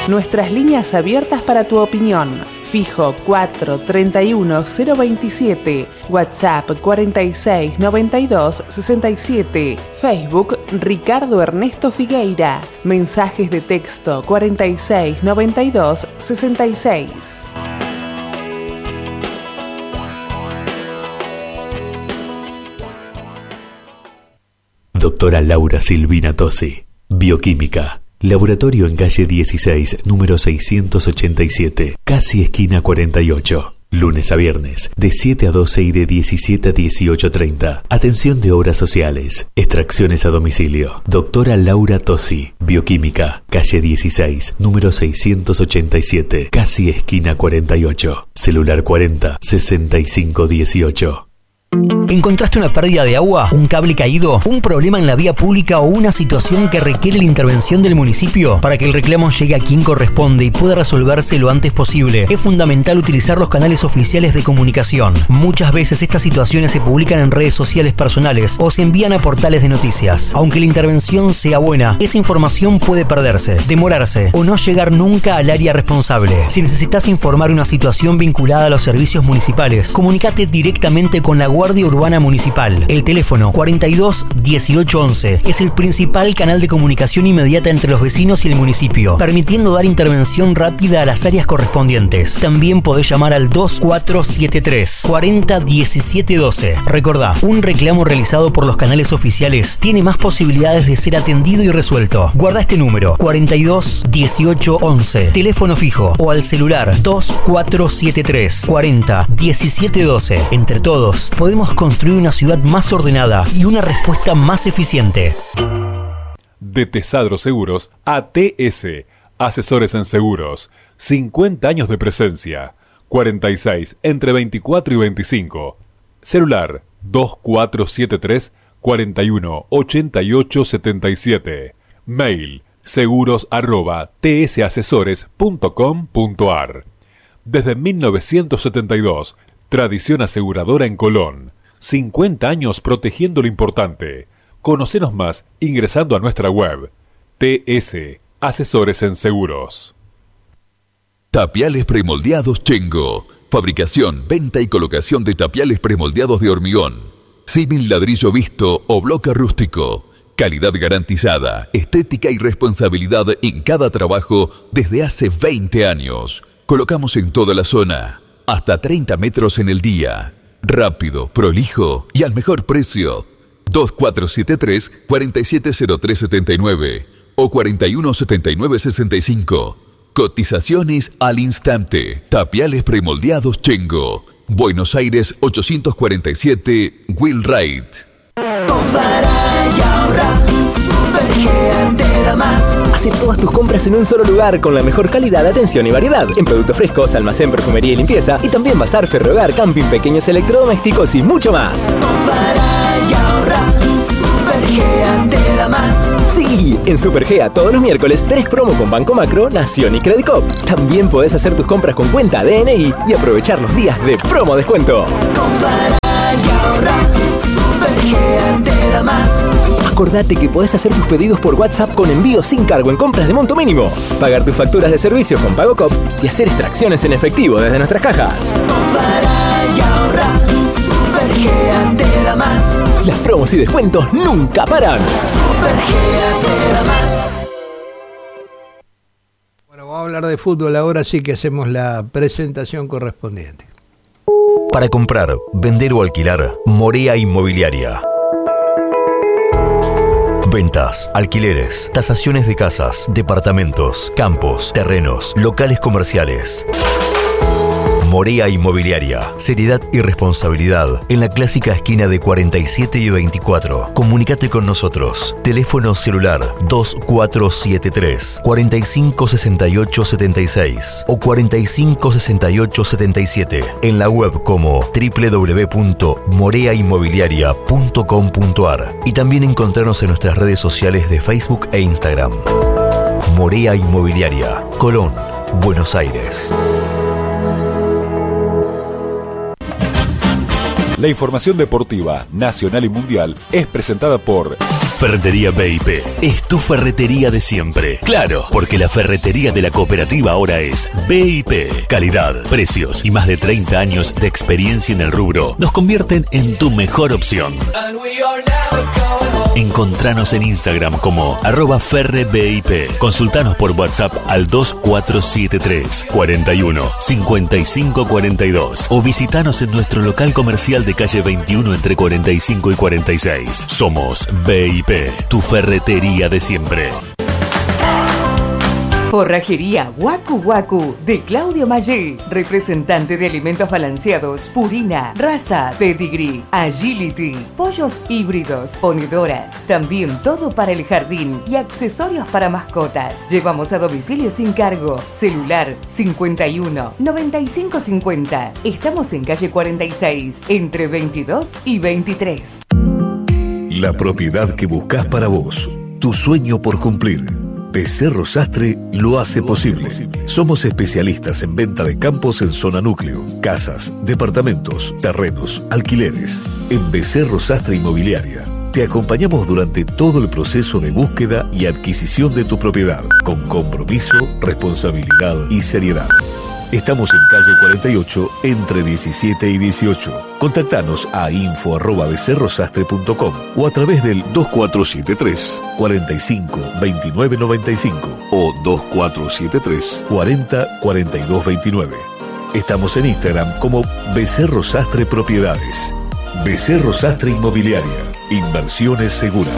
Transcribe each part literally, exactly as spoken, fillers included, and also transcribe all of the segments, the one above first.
Nuestras líneas abiertas para tu opinión. Fijo cuatro treinta y uno cero veintisiete, WhatsApp cuarenta y seis noventa y dos sesenta y siete, Facebook Ricardo Ernesto Figueira, mensajes de texto cuarenta y seis noventa y dos sesenta y seis. Doctora Laura Silvina Tosi, Bioquímica. Laboratorio en calle dieciséis, número seiscientos ochenta y siete, casi esquina cuarenta y ocho. Lunes a viernes, de siete a doce y de diecisiete a dieciocho treinta. Atención de obras sociales. Extracciones a domicilio. Doctora Laura Tosi, Bioquímica, calle dieciséis, número seiscientos ochenta y siete, casi esquina cuarenta y ocho. Celular cuarenta, sesenta y cinco dieciocho. ¿Encontraste una pérdida de agua, un cable caído, un problema en la vía pública o una situación que requiere la intervención del municipio? Para que el reclamo llegue a quien corresponde y pueda resolverse lo antes posible, es fundamental utilizar los canales oficiales de comunicación. Muchas veces estas situaciones se publican en redes sociales personales o se envían a portales de noticias. Aunque la intervención sea buena, esa información puede perderse, demorarse o no llegar nunca al área responsable. Si necesitas informar una situación vinculada a los servicios municipales, comunícate directamente con la Guardia Urbana Municipal. El teléfono cuarenta y dos dieciocho once es el principal canal de comunicación inmediata entre los vecinos y el municipio, permitiendo dar intervención rápida a las áreas correspondientes. También podés llamar al dos cuatro siete tres, cuarenta diecisiete doce. Recordá, un reclamo realizado por los canales oficiales tiene más posibilidades de ser atendido y resuelto. Guarda este número, cuarenta y dos dieciocho once, teléfono fijo, o al celular dos cuatro siete tres, cuarenta diecisiete doce. Entre todos, podemos construir una ciudad más ordenada y una respuesta más eficiente. De Tesadro Seguros a T S, asesores en seguros, cincuenta años de presencia, cuarenta y seis entre veinticuatro y veinticinco. Celular dos cuatro siete tres, cuarenta y uno ochenta y ocho setenta y siete. Mail seguros arroba tsasesores punto com punto ar. Desde mil novecientos setenta y dos, tradición aseguradora en Colón. cincuenta años protegiendo lo importante. Conocenos más ingresando a nuestra web. T S, Asesores en Seguros. Tapiales premoldeados Chengo. Fabricación, venta y colocación de tapiales premoldeados de hormigón. Símil ladrillo visto o bloque rústico. Calidad garantizada, estética y responsabilidad en cada trabajo desde hace veinte años. Colocamos en toda la zona. Hasta treinta metros en el día. Rápido, prolijo y al mejor precio. dos cuatro siete tres, cuarenta y siete cero tres setenta y nueve o cuarenta y uno setenta y nueve sesenta y cinco. Cotizaciones al instante. Tapiales premoldeados Chengo. Buenos Aires ochocientos cuarenta y siete, Wheelwright. Compara y ahorra, Super G A te da más. Hace todas tus compras en un solo lugar con la mejor calidad, atención y variedad. En productos frescos, almacén, perfumería y limpieza. Y también bazar, ferrohogar, camping, pequeños electrodomésticos y mucho más. Compara y ahorra, Super G A te da más. Sí, en Super G A todos los miércoles tenés promo con Banco Macro, Nación y Credicop. También podés hacer tus compras con cuenta D N I y aprovechar los días de promo descuento. Compara y ahorra, Super G A te da más. Acordate que podés hacer tus pedidos por WhatsApp con envío sin cargo en compras de monto mínimo, pagar tus facturas de servicios con PagoCop y hacer extracciones en efectivo desde nuestras cajas. Compara y ahorra, Super G A te da más. Las promos y descuentos nunca paran. Super G A te da más. Bueno, vamos a hablar de fútbol ahora, sí que hacemos la presentación correspondiente. Para comprar, vender o alquilar, Morea Inmobiliaria. Ventas, alquileres, tasaciones de casas, departamentos, campos, terrenos, locales comerciales. Morea Inmobiliaria. Seriedad y responsabilidad en la clásica esquina de cuarenta y siete y veinticuatro. Comunícate con nosotros. Teléfono celular dos cuatro siete tres, cuarenta y cinco sesenta y ocho setenta y seis o cuarenta y cinco sesenta y ocho setenta y siete. En la web como doble u doble u doble u punto morea inmobiliaria punto com punto ar y también encontrarnos en nuestras redes sociales de Facebook e Instagram. Morea Inmobiliaria, Colón, Buenos Aires. La información deportiva, nacional y mundial, es presentada por Ferretería B I P es tu ferretería de siempre. Claro, porque la ferretería de la cooperativa ahora es B I P. Calidad, precios y más de treinta años de experiencia en el rubro nos convierten en tu mejor opción. Encontranos en Instagram como arroba ferrebip. Consultanos por WhatsApp al dos cuatro siete tres, cuarenta y uno, cincuenta y cinco cuarenta y dos o visitanos en nuestro local comercial de calle veintiuno entre cuarenta y cinco y cuarenta y seis. Somos B I P, tu ferretería de siempre. Forrajería Waku Waku de Claudio Mayé, representante de alimentos balanceados, Purina, Raza, Pedigree, Agility, pollos híbridos, ponedoras, también todo para el jardín y accesorios para mascotas. Llevamos a domicilio sin cargo. Celular cincuenta y uno, noventa y cinco cincuenta. Estamos en calle cuarenta y seis, entre veintidós y veintitrés. La propiedad que buscas para vos, tu sueño por cumplir. Becerro Sastre lo hace posible. Somos especialistas en venta de campos en zona núcleo, casas, departamentos, terrenos, alquileres. En Becerro Sastre Inmobiliaria te acompañamos durante todo el proceso de búsqueda y adquisición de tu propiedad, con compromiso, responsabilidad y seriedad. Estamos en calle cuarenta y ocho, entre diecisiete y dieciocho. Contactanos a info arroba becerrosastre punto com o a través del dos cuatro siete tres, cuarenta y cinco, veintinueve noventa y cinco o dos cuatro siete tres, cuarenta, cuarenta y dos veintinueve. Estamos en Instagram como Becerro Sastre Propiedades. Becerro Sastre Inmobiliaria. Inversiones seguras.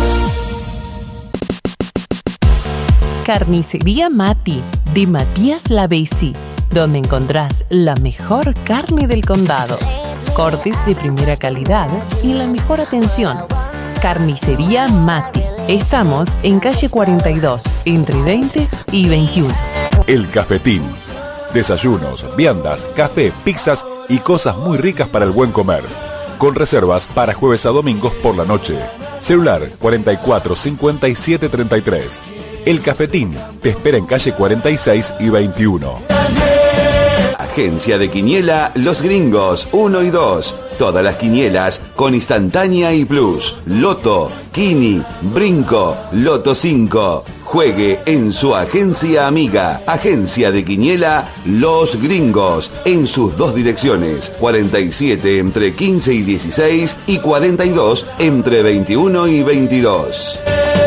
Carnicería Mati, de Matías Lavesi, donde encontrás la mejor carne del condado, cortes de primera calidad y la mejor atención. Carnicería Mati. Estamos en calle cuarenta y dos, entre veinte y veintiuno. El Cafetín. Desayunos, viandas, café, pizzas y cosas muy ricas para el buen comer. Con reservas para jueves a domingos por la noche. Celular cuarenta y cuatro, cincuenta y siete treinta y tres. El Cafetín te espera en calle cuarenta y seis y veintiuno. Agencia de Quiniela Los Gringos uno y dos. Todas las quinielas con instantánea y plus. Loto, Kini, Brinco, Loto cinco. Juegue en su agencia amiga. Agencia de Quiniela Los Gringos. En sus dos direcciones. cuarenta y siete entre quince y dieciséis y cuarenta y dos entre veintiuno y veintidós.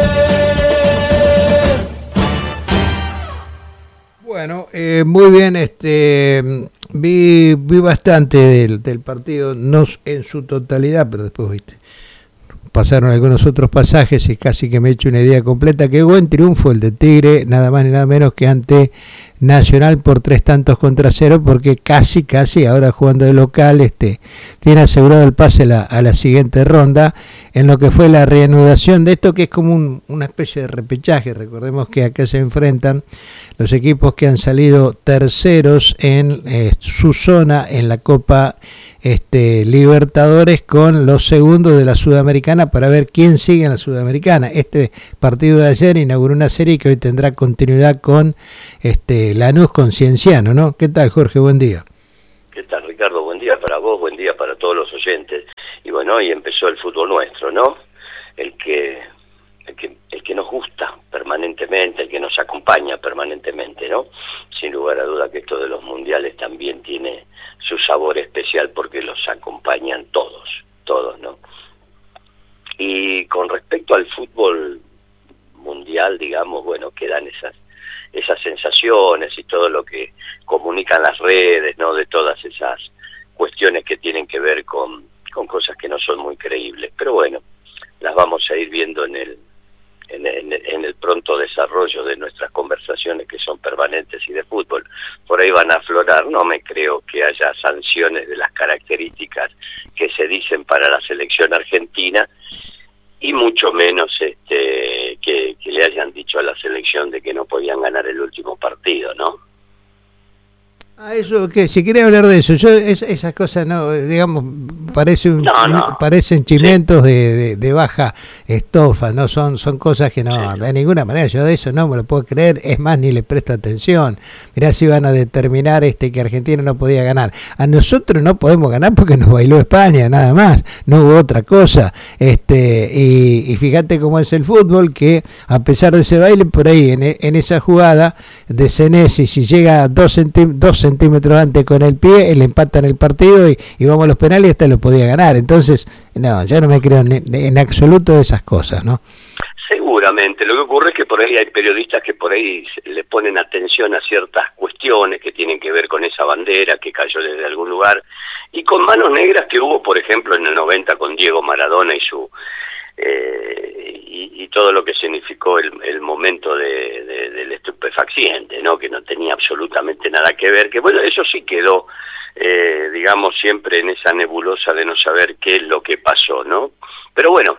Bueno, eh, muy bien, este vi, vi bastante del, del partido, no en su totalidad, pero después viste, pasaron algunos otros pasajes y casi que me he hecho una idea completa. Qué buen triunfo el de Tigre, nada más ni nada menos que ante Nacional por tres tantos contra cero, porque casi, casi ahora jugando de local, este tiene asegurado el pase a la, a la siguiente ronda, en lo que fue la reanudación de esto, que es como un, una especie de repechaje. Recordemos que acá se enfrentan los equipos que han salido terceros en eh, su zona en la Copa este, Libertadores con los segundos de la Sudamericana, para ver quién sigue en la Sudamericana. Este partido de ayer inauguró una serie que hoy tendrá continuidad con este Lanús con Cienciano, ¿no? ¿Qué tal, Jorge? Buen día. ¿Qué tal, Ricardo? Buen día para vos, buen día para todos los oyentes. Y bueno, hoy empezó el fútbol nuestro, ¿no? El que, el que, el que nos gusta permanentemente, el que nos acompaña permanentemente, ¿no? Sin lugar a duda que esto de los mundiales también tiene su sabor especial porque los acompañan todos, todos, ¿no? Y con respecto al fútbol mundial, digamos, bueno, quedan esas esas sensaciones y todo lo que comunican las redes, ¿no? De todas esas cuestiones que tienen que ver con, con cosas que no son muy creíbles. Pero bueno, las vamos a ir viendo en el, en, en, en el pronto desarrollo de nuestras conversaciones, que son permanentes y de fútbol. Por ahí van a aflorar. No me creo que haya sanciones de las características que se dicen para la selección argentina, y mucho menos este que, que le hayan dicho a la selección de que no podían ganar el último partido, ¿no? Ah, eso, que si quería hablar de eso, yo es, esas cosas, no, digamos, parece un, no, no. parecen chimentos sí. de, de, de baja estofa, no son son cosas que no, sí. de ninguna manera, yo de eso no me lo puedo creer, es más, ni le presto atención. Mirá si van a determinar este que Argentina no podía ganar. A nosotros no podemos ganar porque nos bailó España, nada más, no hubo otra cosa. Este y, y fíjate cómo es el fútbol, que a pesar de ese baile, por ahí en, en esa jugada de Senesi, si llega dos, centí- dos centímetros antes con el pie, le empatan el partido y, y vamos a los penales y hasta lo podía ganar. Entonces, no, ya no me creo en, en absoluto de esas cosas, ¿no? Seguramente, lo que ocurre es que por ahí hay periodistas que por ahí le ponen atención a ciertas cuestiones que tienen que ver con esa bandera que cayó desde algún lugar, y con manos negras que hubo, por ejemplo, en el noventa con Diego Maradona y su eh, y, y todo lo que significó el, el momento de, de, del estupefaciente, ¿no? Que no tenía absolutamente nada que ver, que bueno, eso sí quedó, eh, digamos, siempre en esa nebulosa de no saber qué es lo que pasó, ¿no? Pero bueno,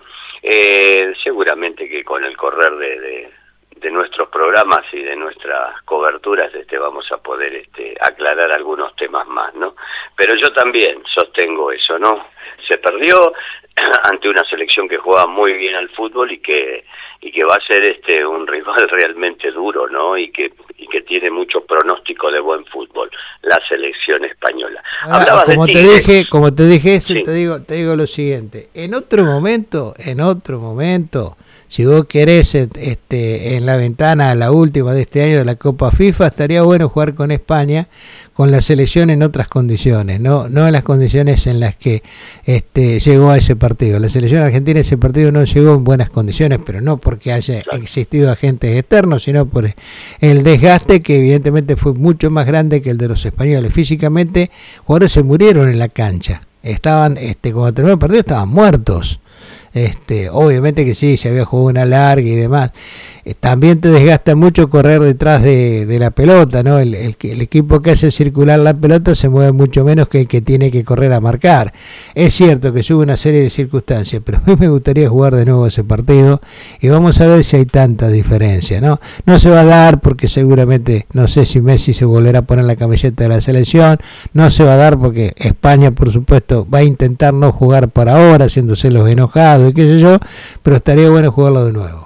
Eh, seguramente que con el correr de, de, de nuestros programas y de nuestras coberturas este, vamos a poder este, aclarar algunos temas más, ¿no? Pero yo también sostengo eso, ¿no? Se perdió ante una selección que juega muy bien al fútbol y que y que va a ser este un rival realmente duro, ¿no? Y que y que tiene mucho pronóstico de buen fútbol, la selección española. Ah, como te dije, como te dije eso, sí. te digo, te digo lo siguiente. En otro momento, en otro momento, si vos querés este en la ventana, la última de este año de la Copa FIFA, estaría bueno jugar con España, con la selección en otras condiciones, no no en las condiciones en las que este llegó a ese partido. La selección argentina ese partido no llegó en buenas condiciones, pero no porque haya existido agentes externos, sino por el desgaste que evidentemente fue mucho más grande que el de los españoles. Físicamente, jugadores se murieron en la cancha. Estaban este cuando terminó el partido estaban muertos. Este, obviamente que sí, se había jugado una larga y demás. Eh, también te desgasta mucho correr detrás de, de la pelota, ¿no? El, el, el equipo que hace circular la pelota se mueve mucho menos que el que tiene que correr a marcar. Es cierto que sube una serie de circunstancias, pero a mí me gustaría jugar de nuevo ese partido y vamos a ver si hay tanta diferencia, ¿no? No se va a dar porque seguramente, no sé si Messi se volverá a poner la camiseta de la selección, no se va a dar porque España, por supuesto, va a intentar no jugar por ahora, haciéndose los enojados y qué sé yo, pero estaría bueno jugarlo de nuevo.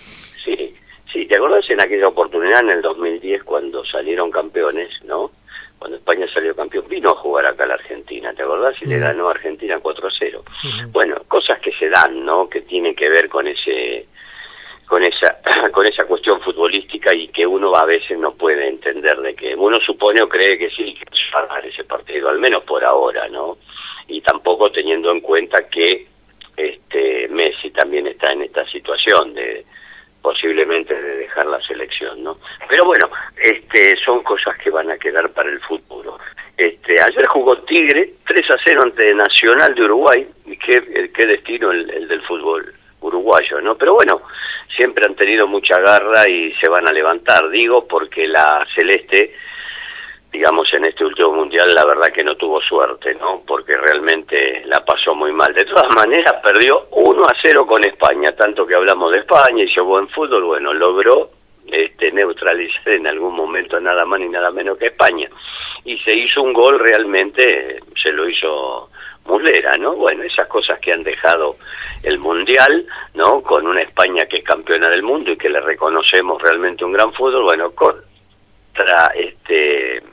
Sí, sí, ¿te acordás en aquella oportunidad en el dos mil diez cuando salieron campeones, ¿no? Cuando España salió campeón, vino a jugar acá a la Argentina, ¿te acordás? Y uh-huh. le ganó a Argentina cuatro a cero. Uh-huh. Bueno, cosas que se dan, ¿no? Que tienen que ver con ese con esa con esa cuestión futbolística y que uno a veces no puede entender, de que uno supone o cree que sí, que se va a dar ese partido, al menos por ahora, ¿no? Y tampoco teniendo en cuenta que este Messi también está en esta situación de posiblemente de dejar la selección, ¿no? Pero bueno, este son cosas que van a quedar para el futuro. Este ayer jugó Tigre tres a cero ante Nacional de Uruguay, y qué, qué destino el, el del fútbol uruguayo, ¿no? Pero bueno, siempre han tenido mucha garra y se van a levantar, digo, porque la Celeste, digamos, en este último mundial, la verdad que no tuvo suerte, ¿no? Porque realmente la pasó muy mal. De todas maneras, perdió uno a cero con España, tanto que hablamos de España y hizo buen fútbol, bueno, logró este, neutralizar en algún momento nada más ni nada menos que España. Y se hizo un gol realmente, se lo hizo Muslera, ¿no? Bueno, esas cosas que han dejado el mundial, ¿no? Con una España que es campeona del mundo y que le reconocemos realmente un gran fútbol, bueno, contra este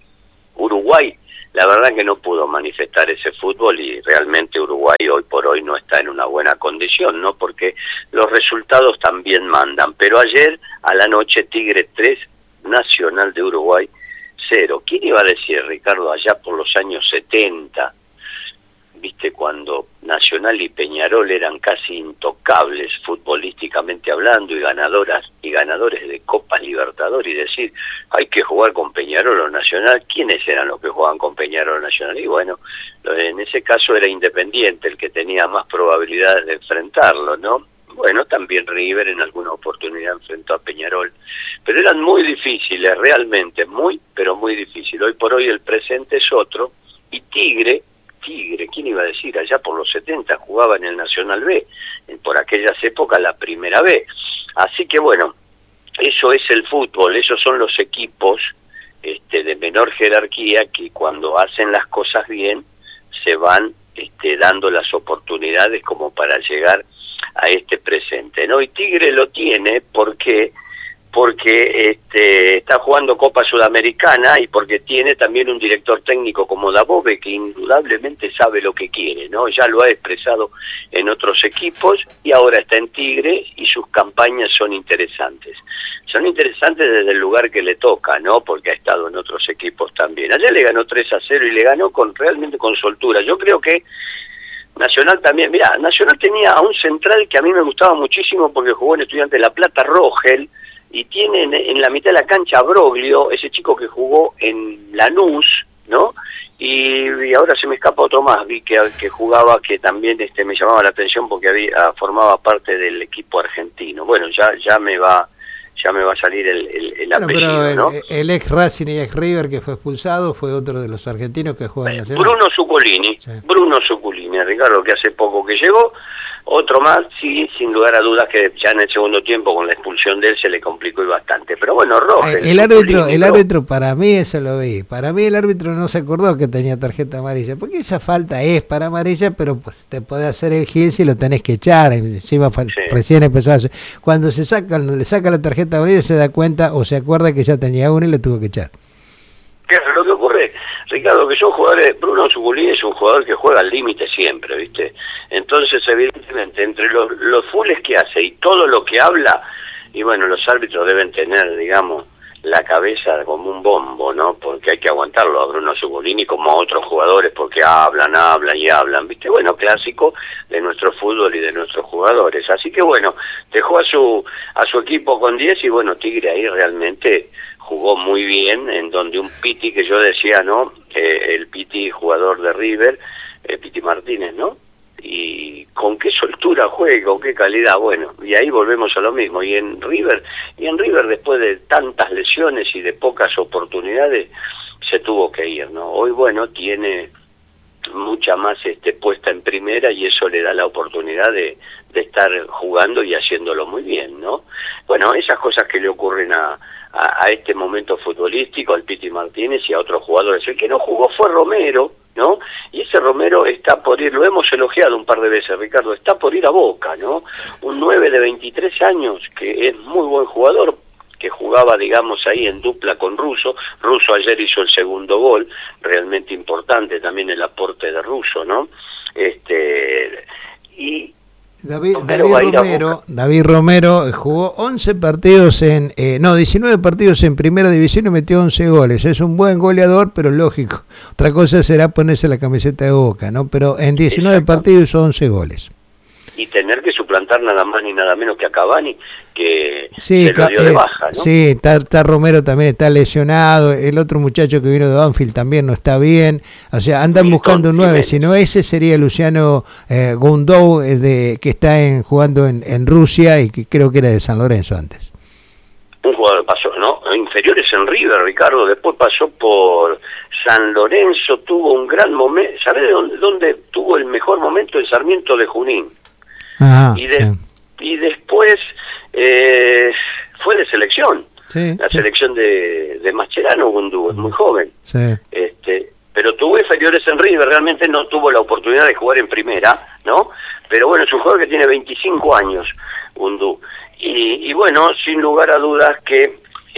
Uruguay, la verdad que no pudo manifestar ese fútbol y realmente Uruguay hoy por hoy no está en una buena condición, ¿no? Porque los resultados también mandan. Pero ayer a la noche Tigre tres, Nacional de Uruguay cero. ¿Quién iba a decir, Ricardo, allá por los años setenta, viste, cuando Nacional y Peñarol eran casi intocables futbolísticamente hablando y ganadoras y ganadores de Copas Libertadores, y decir, hay que jugar con Peñarol o Nacional? ¿Quiénes eran los que jugaban con Peñarol o Nacional? Y bueno, en ese caso era Independiente el que tenía más probabilidades de enfrentarlo, ¿no? Bueno, también River en alguna oportunidad enfrentó a Peñarol, pero eran muy difíciles, realmente muy, pero muy difíciles. Hoy por hoy el presente es otro, y Tigre, Tigre, ¿quién iba a decir? Allá por los setenta jugaba en el Nacional B, por aquellas épocas la Primera B. Así que bueno, eso es el fútbol, esos son los equipos este, de menor jerarquía que cuando hacen las cosas bien se van este, dando las oportunidades como para llegar a este presente, ¿no? Y Tigre lo tiene porque porque este, está jugando Copa Sudamericana y porque tiene también un director técnico como Dabove que indudablemente sabe lo que quiere, ¿no? Ya lo ha expresado en otros equipos y ahora está en Tigre y sus campañas son interesantes. Son interesantes desde el lugar que le toca, ¿no? Porque ha estado en otros equipos también. Ayer le ganó tres a cero y le ganó con realmente con soltura. Yo creo que Nacional también, mirá, Nacional tenía a un central que a mí me gustaba muchísimo porque jugó en Estudiantes de La Plata, Rogel, y tiene en, en la mitad de la cancha a Broglio, ese chico que jugó en Lanús, ¿no? Y, y ahora se me escapa otro más, vi que, que jugaba, que también este me llamaba la atención porque había formaba parte del equipo argentino. Bueno, ya ya me va ya me va a salir el, el, el bueno, apellido, pero el, ¿no? el ex Racing y ex River que fue expulsado fue otro de los argentinos que juega en Nacional. Bruno Zuccolini, sí. Bruno Zuccolini, Ricardo, que hace poco que llegó. Otro más, sí, sin lugar a dudas que ya en el segundo tiempo con la expulsión de él se le complicó y bastante. Pero bueno, Roger. El, el árbitro, el árbitro para mí, eso lo vi. Para mí el árbitro no se acordó que tenía tarjeta amarilla. Porque esa falta es para amarilla, pero pues te puede hacer el gil si lo tenés que echar. Encima sí. Recién empezás. Cuando se saca, le saca la tarjeta amarilla se da cuenta o se acuerda que ya tenía una y le tuvo que echar. ¿Qué es lo que ocurre, Ricardo? Que son jugadores, Bruno Zuccolini es un jugador que juega al límite siempre, ¿viste? Entonces, evidentemente, entre los, los fulls que hace y todo lo que habla, y bueno, los árbitros deben tener, digamos, la cabeza como un bombo, ¿no? Porque hay que aguantarlo a Bruno Zuccolini como a otros jugadores, porque hablan, hablan y hablan, ¿viste? Bueno, clásico de nuestro fútbol y de nuestros jugadores. Así que bueno, dejó a su, a su equipo con diez y bueno, Tigre ahí realmente jugó muy bien, en donde un Piti que yo decía, ¿no? Eh, el Piti jugador de River, eh, Piti Martínez, ¿no? Y con qué soltura juega, con qué calidad, bueno, y ahí volvemos a lo mismo. Y en River, y en River después de tantas lesiones y de pocas oportunidades, se tuvo que ir, ¿no? Hoy, bueno, tiene mucha más este puesta en primera y eso le da la oportunidad de, de estar jugando y haciéndolo muy bien, ¿no? Bueno, esas cosas que le ocurren a A, a este momento futbolístico, al Piti Martínez y a otros jugadores. El que no jugó fue Romero, ¿no? Y ese Romero está por ir, lo hemos elogiado un par de veces, Ricardo, está por ir a Boca, ¿no? Un nueve de veintitrés años, que es muy buen jugador, que jugaba, digamos, ahí en dupla con Russo. Russo ayer hizo el segundo gol, realmente importante también el aporte de Russo, ¿no? Este y David, David Romero, David Romero jugó once partidos en, eh, no, diecinueve partidos en primera división y metió once goles. Es un buen goleador, pero lógico. Otra cosa será ponerse la camiseta de Boca, ¿no? Pero en diecinueve partidos hizo once goles. Y tener que suplantar nada más ni nada menos que a Cavani, que sí, se lo dio eh, de baja, ¿no? Sí, está, está Romero también está lesionado, el otro muchacho que vino de Banfield también no está bien, o sea, andan Milton, buscando un nueve, si no ese sería Luciano eh, Gundou, eh, de, que está en, jugando en, en Rusia y que creo que era de San Lorenzo antes. Un jugador pasó, ¿no? Inferiores en River, Ricardo, después pasó por San Lorenzo, tuvo un gran momento, ¿sabés de dónde, dónde tuvo el mejor momento? En Sarmiento de Junín. Ah, y, de, sí. y después eh, fue de selección, sí, la sí. selección de, de Mascherano, Gundú, es muy joven, sí. este, pero tuvo inferiores en River, realmente no tuvo la oportunidad de jugar en primera, ¿no? Pero bueno, es un jugador que tiene veinticinco años, Gundú, y, y bueno, sin lugar a dudas que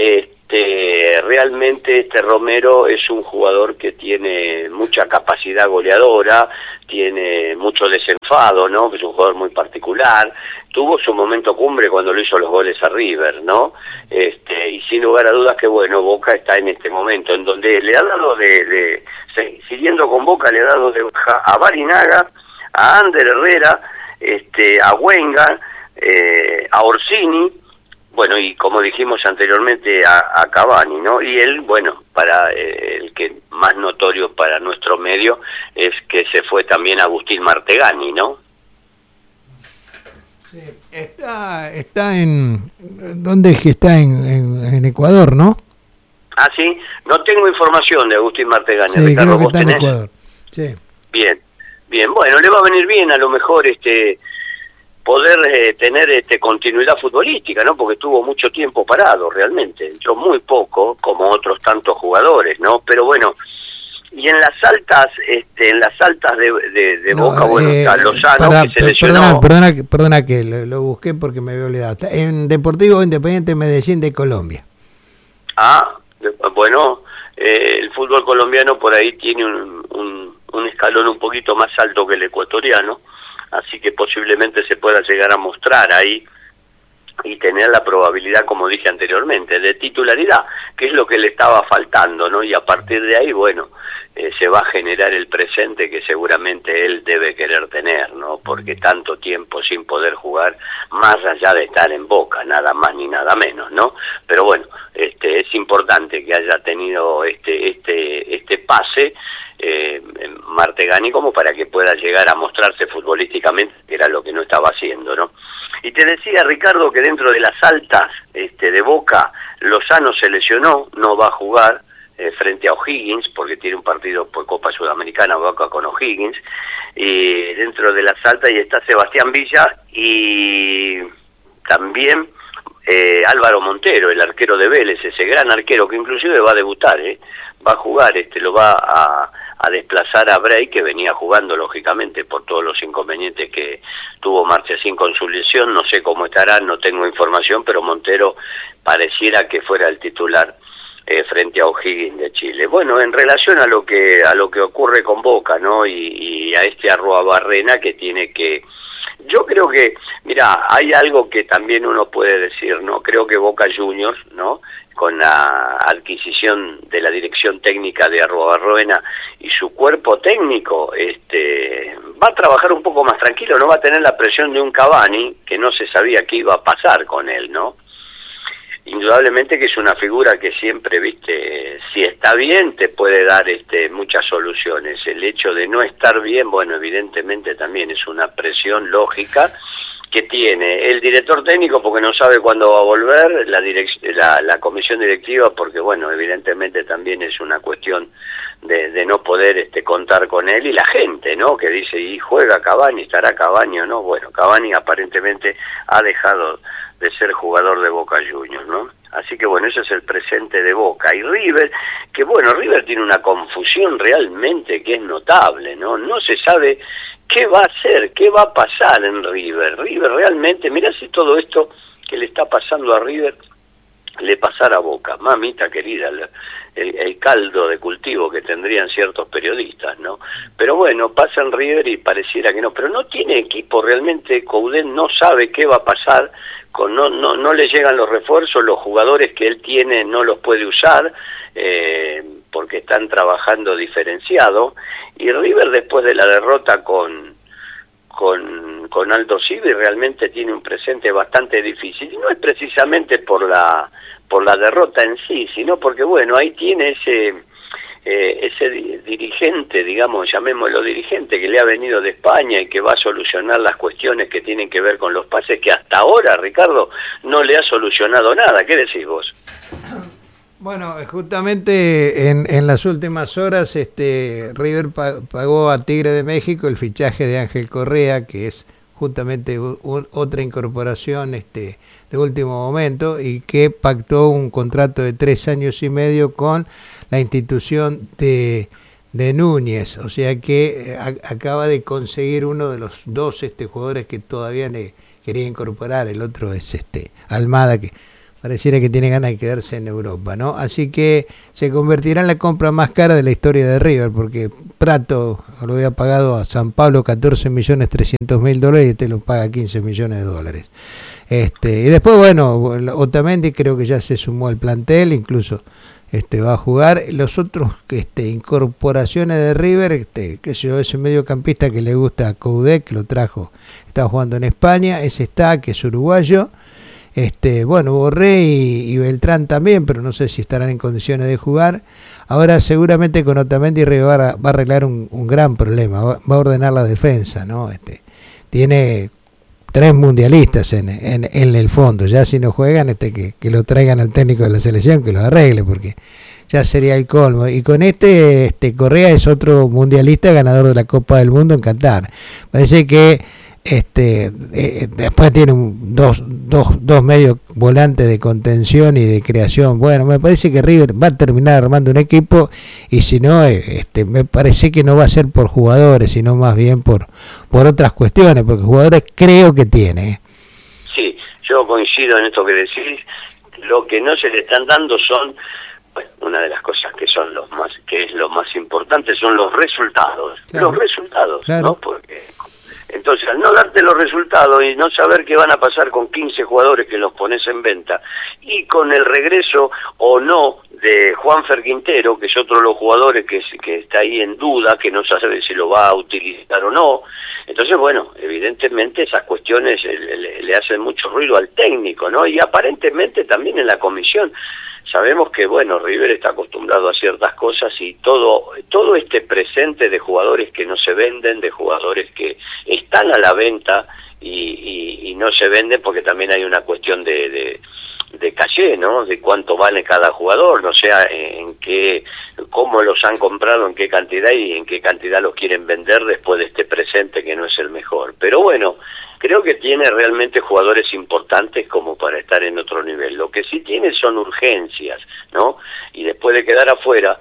este, realmente este Romero es un jugador que tiene mucha capacidad goleadora, tiene mucho desenfado, ¿no? Que es un jugador muy particular. Tuvo su momento cumbre cuando le hizo los goles a River, ¿no? Este, y sin lugar a dudas que, bueno, Boca está en este momento en donde le ha dado de, de siguiendo con Boca, le ha dado de baja a Barinaga, a Ander Herrera, este, a Wenga, eh, a Orsini, bueno, y como dijimos anteriormente, a, a Cavani, ¿no? Y él, bueno, para eh, el que más notorio para nuestro medio es que se fue también Agustín Martegani, ¿no? Sí, está, está en... ¿Dónde es que está? En, en, en Ecuador, ¿no? Ah, sí, no tengo información de Agustín Martegani, sí, Ricardo, creo que ¿vos está en tenés? Ecuador. Sí. Bien, bien, bueno, le va a venir bien a lo mejor este... poder eh, tener este, continuidad futbolística, ¿no? Porque estuvo mucho tiempo parado, realmente. Entró muy poco, como otros tantos jugadores, ¿no? Pero bueno, Y en las altas, este, en las altas de, de, de No, Boca, bueno, eh, está Lozano, para, que se per- lesionó. Perdona, perdona, que- perdona que lo, lo busqué porque me había olvidado. Está en Deportivo Independiente Medellín de Colombia. Ah, de- bueno, eh, el fútbol colombiano por ahí tiene un, un, un escalón un poquito más alto que el ecuatoriano, así que posiblemente se pueda llegar a mostrar ahí y tener la probabilidad, como dije anteriormente, de titularidad, que es lo que le estaba faltando, ¿no? Y a partir de ahí, bueno, eh, se va a generar el presente que seguramente él debe querer tener, ¿no? Porque tanto tiempo sin poder jugar, más allá de estar en Boca, nada más ni nada menos, ¿no? Pero bueno, este, es importante que haya tenido este, este, este pase, eh, Martegani, como para que pueda llegar a mostrarse futbolísticamente, que era lo que no estaba haciendo, ¿no? Y te decía, Ricardo, que dentro de las altas este, de Boca, Lozano se lesionó, no va a jugar eh, frente a O'Higgins, porque tiene un partido por Copa Sudamericana, Boca con O'Higgins, y dentro de las altas y está Sebastián Villa y también eh, Álvaro Montero, el arquero de Vélez, ese gran arquero que inclusive va a debutar, ¿eh? va a jugar, este lo va a, a desplazar a Bray, que venía jugando lógicamente por todos los inconvenientes que tuvo Marchesín con su lesión. No sé cómo estará, no tengo información, pero Montero pareciera que fuera el titular eh, frente a O'Higgins de Chile. Bueno, en relación a lo que a lo que ocurre con Boca, ¿no? Y, y a este Arruabarrena que tiene que... Yo creo que, mira, hay algo que también uno puede decir, ¿no? Creo que Boca Juniors, ¿no? Con la adquisición de la dirección técnica de Arruabarrena y su cuerpo técnico, este, va a trabajar un poco más tranquilo, no va a tener la presión de un Cavani, que no se sabía qué iba a pasar con él, ¿no? Indudablemente que es una figura que siempre, viste, si está bien te puede dar este, muchas soluciones. El hecho de no estar bien, bueno, evidentemente también es una presión lógica que tiene el director técnico porque no sabe cuándo va a volver, la, direc- la, la comisión directiva porque, bueno, evidentemente también es una cuestión de, de no poder este, contar con él, y la gente, ¿no?, que dice, y juega Cavani, estará Cavani o no. Bueno, Cavani aparentemente ha dejado de ser jugador de Boca Juniors, ¿no? Así que bueno, ese es el presente de Boca. Y River, que bueno, River tiene una confusión realmente que es notable, ¿no? No se sabe qué va a hacer, qué va a pasar en River. River realmente, mirá si todo esto que le está pasando a River le pasara a Boca. Mamita querida, el, el, el caldo de cultivo que tendrían ciertos periodistas, ¿no? Pero bueno, pasa en River y pareciera que no. Pero no tiene equipo realmente, Coudet no sabe qué va a pasar. Con, no, no, no le llegan los refuerzos, los jugadores que él tiene no los puede usar eh, porque están trabajando diferenciado, y River después de la derrota con con, con Aldo Civi realmente tiene un presente bastante difícil, y no es precisamente por la por la derrota en sí, sino porque bueno, ahí tiene ese Eh, ese di- dirigente, digamos, llamémoslo dirigente, que le ha venido de España y que va a solucionar las cuestiones que tienen que ver con los pases, que hasta ahora, Ricardo, no le ha solucionado nada. ¿Qué decís vos? Bueno, justamente en, en las últimas horas este River pa- pagó a Tigre de México el fichaje de Ángel Correa, que es justamente u- u- otra incorporación este de último momento, y que pactó un contrato de tres años y medio con la institución de, de Núñez, o sea que eh, a- acaba de conseguir uno de los dos este jugadores que todavía le quería incorporar. El otro es este Almada, que pareciera que tiene ganas de quedarse en Europa, ¿no? Así que se convertirá en la compra más cara de la historia de River, porque Prato lo había pagado a San Pablo catorce millones trescientos mil dólares y este lo paga quince millones de dólares. Este, y después, bueno, Otamendi creo que ya se sumó al plantel, incluso este va a jugar. Los otros este, incorporaciones de River, este, que sé yo, ese mediocampista que le gusta a Coudet, que lo trajo, está jugando en España, ese está, que es uruguayo. Este, bueno, Borré y, y Beltrán también, pero no sé si estarán en condiciones de jugar. Ahora seguramente con Otamendi River va a, va a arreglar un, un gran problema, va, va a ordenar la defensa, ¿no? Este, tiene tres mundialistas en, en, en el fondo, ya si no juegan, este que, que lo traigan al técnico de la selección, que lo arregle, porque ya sería el colmo. Y con este, este Correa es otro mundialista ganador de la Copa del Mundo en Qatar. Parece que Este, eh, después tiene un, dos, dos, dos medios volantes de contención y de creación. Bueno, me parece que River va a terminar armando un equipo, y si no, eh, este, me parece que no va a ser por jugadores, sino más bien por, por otras cuestiones, porque jugadores creo que tiene. ¿eh? Sí, yo coincido en esto que decís. Lo que no se le están dando son, bueno, una de las cosas que son los más, que es lo más importante, son los resultados. Claro. Los resultados, claro. ¿no? Porque entonces, al no darte los resultados y no saber qué van a pasar con quince jugadores que los pones en venta, y con el regreso o no de Juanfer Quintero, que es otro de los jugadores que, que está ahí en duda, que no sabe si lo va a utilizar o no, entonces, bueno, evidentemente esas cuestiones le, le, le hacen mucho ruido al técnico, ¿no? Y aparentemente también en la comisión. Sabemos que, bueno, River está acostumbrado a ciertas cosas, y todo todo este presente de jugadores que no se venden, de jugadores que están a la venta y, y, y no se venden, porque también hay una cuestión de, de, de caché, ¿no? De cuánto vale cada jugador, no sé en qué, cómo los han comprado, en qué cantidad y en qué cantidad los quieren vender después de este presente que no es el mejor. Pero bueno, creo que tiene realmente jugadores importantes como para estar en otro nivel. Lo que sí tiene son urgencias, ¿no? Y después de quedar afuera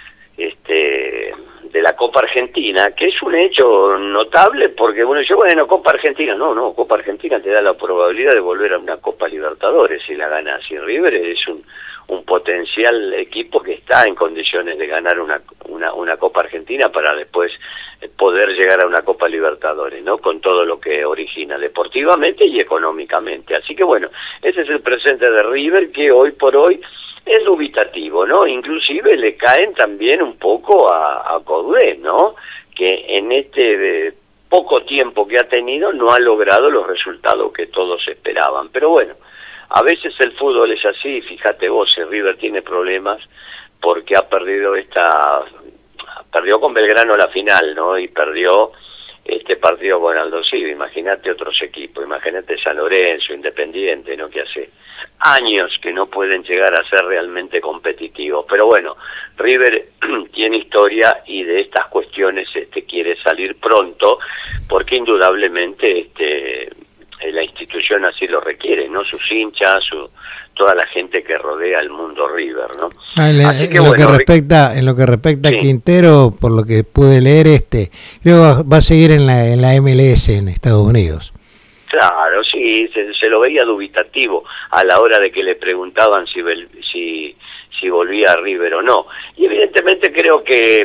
este, de la Copa Argentina, que es un hecho notable, porque uno dice, bueno, Copa Argentina, no, no, Copa Argentina te da la probabilidad de volver a una Copa Libertadores si la ganas. Y River es un, un potencial equipo que está en condiciones de ganar una, una, una Copa Argentina para después poder llegar a una Copa Libertadores, ¿no? Con todo lo que origina deportivamente y económicamente. Así que bueno, ese es el presente de River, que hoy por hoy es dubitativo, ¿no? Inclusive le caen también un poco a, a Coudet, ¿no? Que en este eh, poco tiempo que ha tenido no ha logrado los resultados que todos esperaban. Pero bueno, a veces el fútbol es así. Fíjate vos, si River tiene problemas porque ha perdido esta... perdió con Belgrano la final, ¿no? Y perdió este partido con Aldo Civi. Imagínate otros equipos, imagínate San Lorenzo, Independiente, ¿no? Que hace años que no pueden llegar a ser realmente competitivos. Pero bueno, River tiene historia, y de estas cuestiones este quiere salir pronto, porque indudablemente este la institución así lo requiere, ¿no? Sus hinchas, su, toda la gente que rodea el mundo River, ¿no? Ah, en, así que, en bueno, lo que respecta, en lo que respecta sí. a Quintero, por lo que pude leer, este, creo va, va a seguir en la, en la M L S en Estados Unidos. Claro, sí, se, se lo veía dubitativo a la hora de que le preguntaban si si si volvía a River o no. Y evidentemente creo que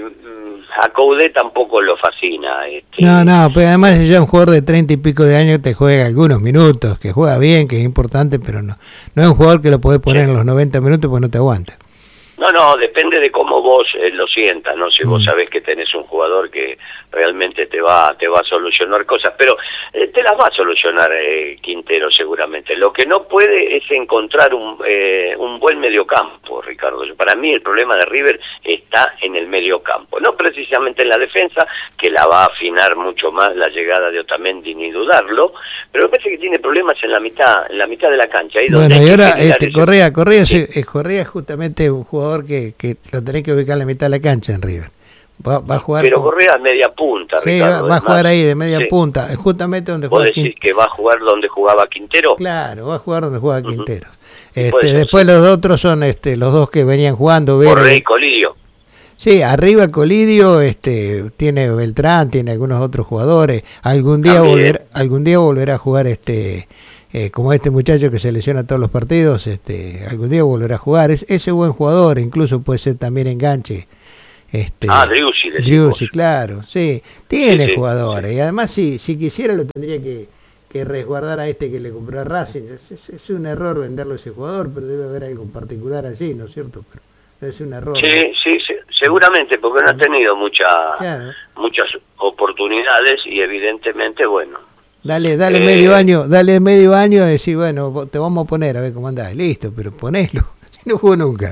a Coudet tampoco lo fascina. Este. No, no, pero además es ya un jugador de treinta y pico de años, te juega algunos minutos, que juega bien, que es importante, pero no no es un jugador que lo podés poner sí. en los noventa minutos porque no te aguanta. No, no, depende de cómo vos eh, lo sientas, ¿no? Si mm. vos sabés que tenés un jugador que realmente te va te va a solucionar cosas, pero eh, te las va a solucionar eh, Quintero seguramente. Lo que no puede es encontrar un eh, un buen mediocampo, Ricardo. Para mí el problema de River está en el mediocampo, no precisamente en la defensa, que la va a afinar mucho más la llegada de Otamendi, ni dudarlo, pero me parece que tiene problemas en la mitad en la mitad de la cancha. Ahí donde bueno, y ahora este, Correa, Correa, sí. es, Correa es justamente un jugador que, que lo tenés que ubicar en la mitad de la cancha en River. Va, va a jugar pero con... Correa es media punta, sí, Ricardo, va, va a jugar más. Ahí de media sí. punta, justamente donde juega Quintero. ¿Vos decís que va a jugar donde jugaba Quintero? Claro, va a jugar donde juega uh-huh. Quintero. Este, después ser. Los otros son este, los dos que venían jugando. Correa y Colidio. Sí, arriba Colidio, este, tiene Beltrán, tiene algunos otros jugadores. Algún día volver, algún día volverá a jugar este Eh, como este muchacho que se lesiona todos los partidos, este, algún día volverá a jugar. Es ese buen jugador, incluso puede ser también enganche. Este, ah, Driussi, Driussi, claro, sí, tiene sí, sí, jugadores. Sí. Y además, si, si quisiera, lo tendría que, que resguardar a este que le compró a Racing. Es, es, es un error venderlo a ese jugador, pero debe haber algo particular allí, ¿no es cierto? Pero debe ser un error. Sí, ¿no? sí, sí, seguramente, porque no ha tenido mucha, claro. muchas oportunidades y evidentemente, bueno. Dale, dale eh, medio año, dale medio año y decir, bueno, te vamos a poner a ver cómo andás, listo, pero ponelo, si no jugó nunca.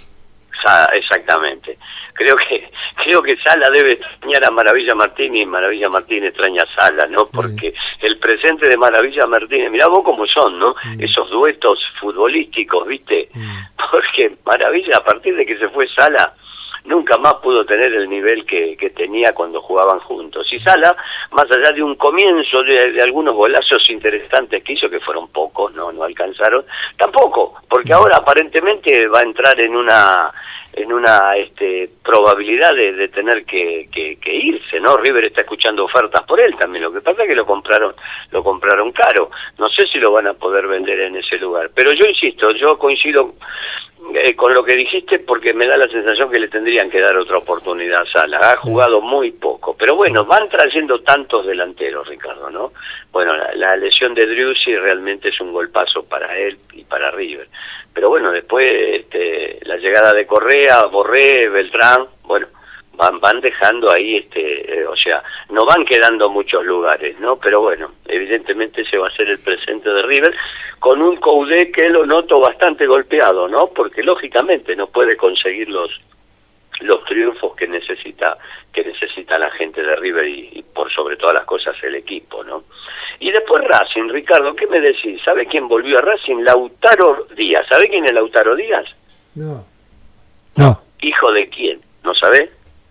Exactamente. Creo que creo que Sala debe extrañar a Maravilla Martínez y Maravilla Martínez extraña a Sala, ¿no? Porque sí. el presente de Maravilla Martínez, mirá vos cómo son, ¿no? Sí. Esos duetos futbolísticos, ¿viste? Sí. Porque Maravilla, a partir de que se fue Sala, nunca más pudo tener el nivel que, que tenía cuando jugaban juntos. Y Sala, más allá de un comienzo de, de algunos golazos interesantes que hizo, que fueron pocos, no, no alcanzaron, tampoco, porque ahora aparentemente va a entrar en una en una este, probabilidad de, de tener que, que, que irse, ¿no? River está escuchando ofertas por él también, lo que pasa es que lo compraron, lo compraron caro, no sé si lo van a poder vender en ese lugar, pero yo insisto, yo coincido eh, con lo que dijiste porque me da la sensación que le tendrían que dar otra oportunidad a Sala, ha jugado muy poco, pero bueno, van trayendo tantos delanteros, Ricardo, ¿no? Bueno, la, la lesión de Driussi realmente es un golpazo para él y para River. Pero bueno, después este, la llegada de Correa, Borré, Beltrán, bueno, van van dejando ahí, este, eh, o sea, no van quedando muchos lugares, ¿no? Pero bueno, evidentemente ese va a ser el presente de River, con un Coudet que lo noto bastante golpeado, ¿no? Porque lógicamente no puede conseguir los los triunfos que necesita que necesita la gente de River y, y por sobre todas las cosas el equipo, ¿no? Y después Racing, Ricardo, ¿qué me decís? ¿Sabe quién volvió a Racing? Lautaro Díaz. ¿Sabe quién es Lautaro Díaz? No. No. ¿Hijo de quién? ¿No sabe?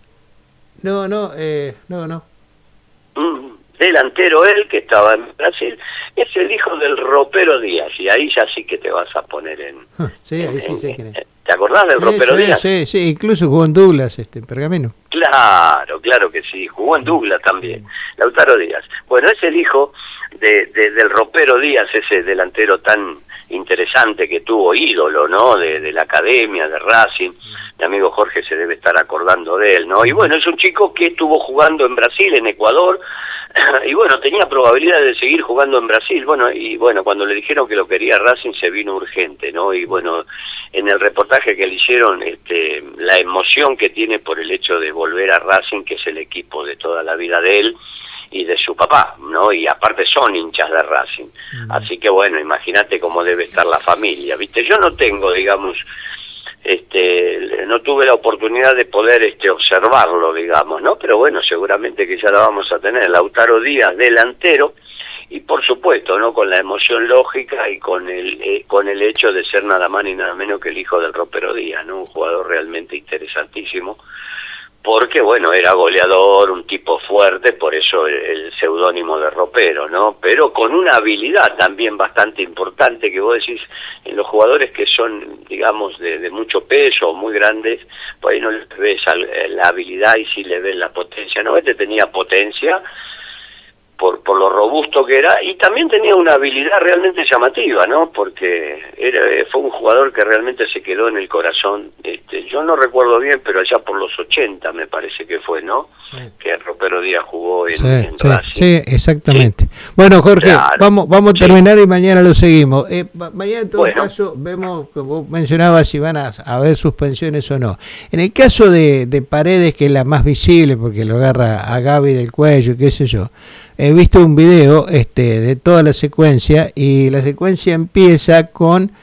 No, no, eh, no, no. Mm, delantero él, que estaba en Brasil, es el hijo del Ropero Díaz, y ahí ya sí que te vas a poner en... Sí, ahí en, sí sé quién es. ¿Te acordás del sí, Ropero sí, Díaz? Sí, sí, incluso jugó en Douglas, este, en Pergamino. Claro, claro que sí, jugó en Douglas también, Lautaro Díaz. Bueno, es el hijo de, de, del Ropero Díaz, ese delantero tan interesante que tuvo, ídolo, ¿no? De, de la academia, de Racing. Mi amigo Jorge se debe estar acordando de él, ¿no? Y bueno, es un chico que estuvo jugando en Brasil, en Ecuador, y bueno, tenía probabilidad de seguir jugando en Brasil, bueno, y bueno, cuando le dijeron que lo quería Racing se vino urgente, ¿no? Y bueno, en el reportaje que le hicieron, este, la emoción que tiene por el hecho de volver a Racing, que es el equipo de toda la vida de él y de su papá, ¿no? Y aparte son hinchas de Racing, mm. Así que bueno, imagínate cómo debe estar la familia, ¿viste? Yo no tengo, digamos, este, no tuve la oportunidad de poder este, observarlo, digamos, ¿no? Pero bueno, seguramente que ya la vamos a tener. Lautaro Díaz, delantero, y por supuesto, ¿no? Con la emoción lógica y con el eh, con el hecho de ser nada más ni nada menos que el hijo del Ropero Díaz, ¿no? Un jugador realmente interesantísimo, porque bueno, era goleador, un tipo fuerte, por eso el, el seudónimo de Ropero, ¿no? Pero con una habilidad también bastante importante, que vos decís, en los jugadores que son, digamos, de, de mucho peso o muy grandes, por ahí no le ves la habilidad y sí le ves la potencia, ¿no? Este tenía potencia por, por lo robusto que era, y también tenía una habilidad realmente llamativa, ¿no? Porque era, fue un jugador que realmente se quedó en el corazón, este, yo no recuerdo bien, pero allá por los ochenta me parece que fue, ¿no? Sí. Que Ropero Díaz jugó en, sí, en sí, Racing. Sí, exactamente. Sí. Bueno, Jorge, claro, vamos vamos a terminar sí. Y mañana lo seguimos. Eh, mañana en todo bueno. caso vemos, como mencionabas, si van a haber suspensiones o no. En el caso de, de Paredes, que es la más visible, porque lo agarra a Gaby del cuello, qué sé yo, he visto un video este, de toda la secuencia, y la secuencia empieza con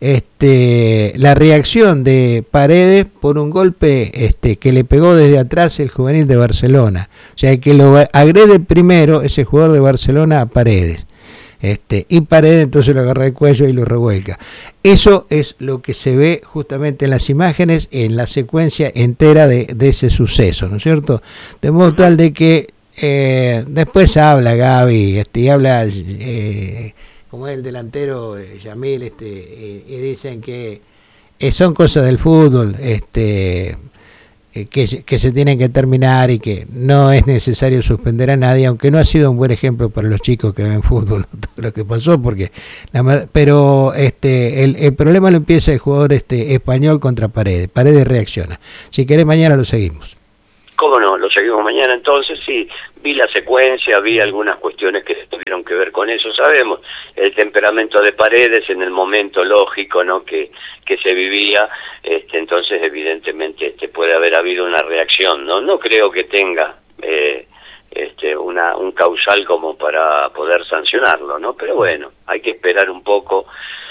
este, la reacción de Paredes por un golpe este, que le pegó desde atrás el juvenil de Barcelona. O sea, que lo agrede primero ese jugador de Barcelona a Paredes. Este, y Paredes entonces lo agarra el cuello y lo revuelca. Eso es lo que se ve justamente en las imágenes, en la secuencia entera de, de ese suceso, ¿no es cierto? De modo tal de que Eh, después habla Gaby este, y habla eh, como es el delantero eh, Yamil este, eh, y dicen que eh, son cosas del fútbol este, eh, que, que se tienen que terminar y que no es necesario suspender a nadie, aunque no ha sido un buen ejemplo para los chicos que ven fútbol todo lo que pasó, porque la, pero este, el, el problema lo empieza el jugador este, español contra Paredes. Paredes reacciona. Si querés mañana lo seguimos. ¿Cómo no? Lo seguimos mañana. Entonces sí, vi la secuencia, vi algunas cuestiones que tuvieron que ver con eso. Sabemos el temperamento de Paredes en el momento lógico, ¿no? que que se vivía, este, entonces evidentemente este puede haber habido una reacción, no no creo que tenga eh, este una un causal como para poder sancionarlo, ¿no? Pero bueno, hay que esperar un poco,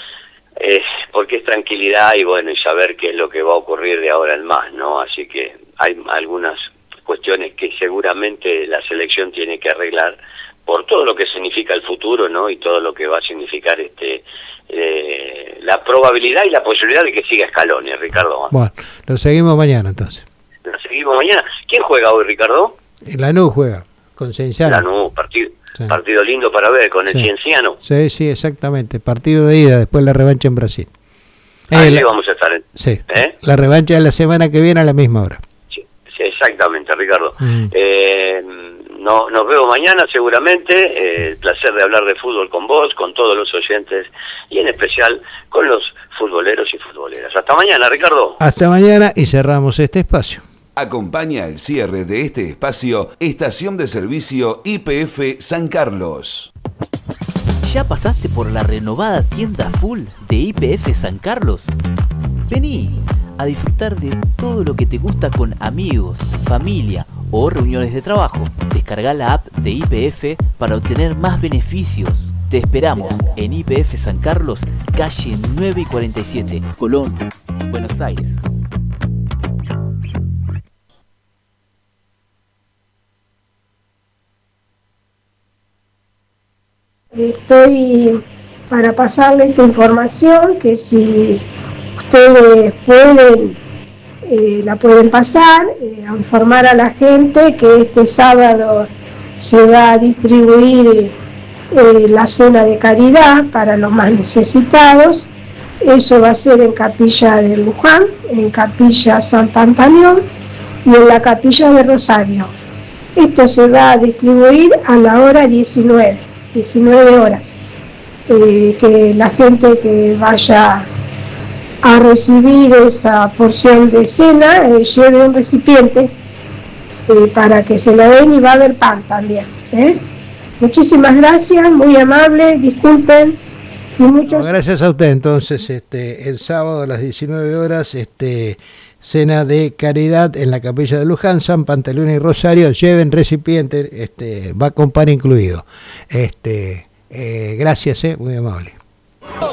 eh, porque es tranquilidad y bueno, y saber qué es lo que va a ocurrir de ahora en más, ¿no? Así que hay algunas cuestiones que seguramente la selección tiene que arreglar por todo lo que significa el futuro, ¿no? Y todo lo que va a significar este eh, la probabilidad y la posibilidad de que siga Scaloni, Ricardo. Bueno, lo seguimos mañana entonces. seguimos mañana. ¿Quién juega hoy, Ricardo? Lanús juega con Cienciano. Lanús, partido, sí. partido lindo para ver con el sí. Cienciano. Sí, sí, exactamente. Partido de ida, después la revancha en Brasil. Ahí eh, vamos a estar. En, sí. ¿eh? La revancha es la semana que viene a la misma hora. Sí, sí exactamente, Ricardo. Mm. Eh, no, nos vemos mañana seguramente. Eh, el placer de hablar de fútbol con vos, con todos los oyentes y en especial con los futboleros y futboleras. Hasta mañana, Ricardo. Hasta mañana y cerramos este espacio. Acompaña el cierre de este espacio Estación de Servicio Y P F San Carlos. ¿Ya pasaste por la renovada tienda full de Y P F San Carlos? Vení a disfrutar de todo lo que te gusta con amigos, familia o reuniones de trabajo. Descarga la app de Y P F para obtener más beneficios. Te esperamos en Y P F San Carlos, calle nueve y cuarenta y siete, Colón, Buenos Aires. Estoy para pasarle esta información que si ustedes pueden, eh, la pueden pasar, eh, a informar a la gente que este sábado se va a distribuir eh, la cena de caridad para los más necesitados. Eso va a ser en Capilla de Luján, en Capilla San Pantaleón y en la Capilla de Rosario. Esto se va a distribuir a la hora diecinueve horas. Eh, que la gente que vaya a recibir esa porción de cena eh, lleve un recipiente eh, para que se lo den, y va a haber pan también. ¿eh? Muchísimas gracias, muy amable, disculpen. Y muchos... Gracias a usted. Entonces, este, el sábado a las diecinueve horas, este, cena de caridad en la Capilla de Luján, San Pantaleón y Rosario. Lleven recipiente, este, va con pan incluido. Este, eh, gracias, eh, muy amable.